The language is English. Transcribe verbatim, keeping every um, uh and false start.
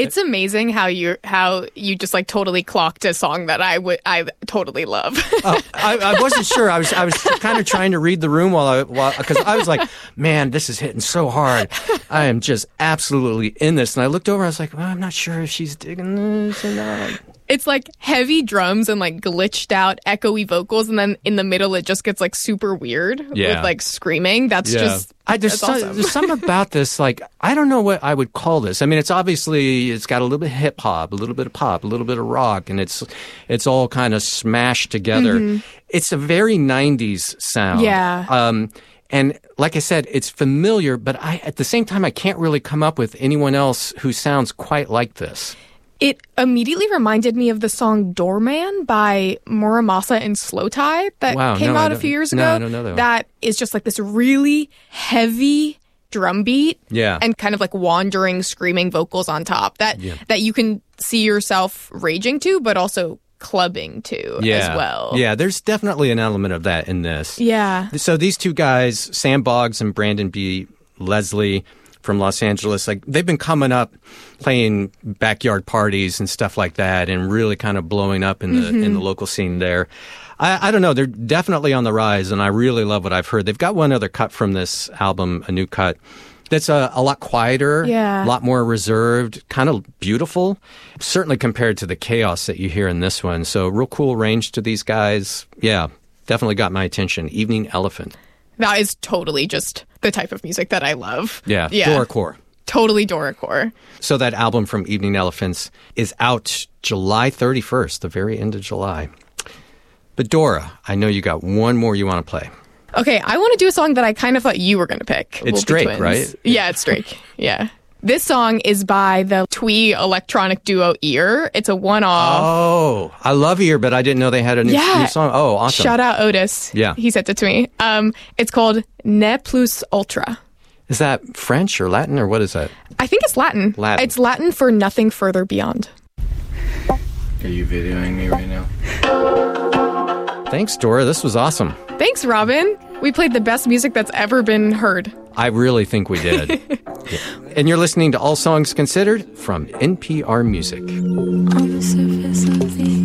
It's amazing how you how you just like totally clocked a song that I would I totally love. uh, I, I wasn't sure. I was I was kind of trying to read the room while I while because I was like, man, this is hitting so hard. I am just absolutely in this. And I looked over. I was like, well, I'm not sure if she's digging this or not. It's like heavy drums and like glitched out echoey vocals, and then in the middle it just gets like super weird Yeah. with like screaming. That's Yeah. just I there's, that's some, awesome. there's something about this, like, I don't know what I would call this. I mean, it's obviously, it's got a little bit of hip hop, a little bit of pop, a little bit of rock, and it's it's all kind of smashed together. Mm-hmm. It's a very nineties sound. Yeah. Um, and like I said, it's familiar, but I at the same time, I can't really come up with anyone else who sounds quite like this. It immediately reminded me of the song Doorman by Muramasa and Slow Tie that Wow, came no, I out a don't- few years no, ago. I don't know that one. That is just like this really heavy drum beat Yeah. and kind of like wandering, screaming vocals on top that Yeah. that you can see yourself raging to, but also clubbing to Yeah. as well. Yeah, there's definitely an element of that in this. Yeah. So these two guys, Sam Boggs and Brandon B. Leslie from Los Angeles, like they've been coming up playing backyard parties and stuff like that and really kind of blowing up in the Mm-hmm. in the local scene there. I, I don't know, they're definitely on the rise, and I really love what I've heard. They've got one other cut from this album, a new cut, that's a, a lot quieter, Yeah. a lot more reserved, kind of beautiful, certainly compared to the chaos that you hear in this one. So real cool range to these guys. Yeah, definitely got my attention. Evening Elephant. That is totally just the type of music that I love. Yeah, Yeah. Doracore. Totally Doracore. So that album from Evening Elephants is out July thirty-first, the very end of July. But Dora, I know you got one more you want to play. Okay, I want to do a song that I kind of thought you were going to pick. It's Wolfie Drake, Twins. right? Yeah, it's Drake. Yeah. This song is by the Twee electronic duo Ear. It's a one-off. Oh, I love Ear, but I didn't know they had a new, Yeah. new song. Oh, awesome. Shout out Otis. Yeah. He sent it to me. Um, it's called Ne Plus Ultra. Is that French or Latin or what is that? I think it's Latin. Latin. It's Latin for nothing further beyond. Are you videoing me right now? Thanks, Dora. This was awesome. Thanks, Robin. We played the best music that's ever been heard. I really think we did. Yeah. And you're listening to All Songs Considered from N P R Music. On the surface of the